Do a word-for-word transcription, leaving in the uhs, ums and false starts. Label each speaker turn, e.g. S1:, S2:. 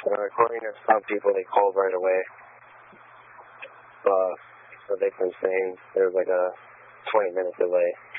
S1: Uh, according to some people, they called right away. Uh, the victim saying there was like a twenty minute delay.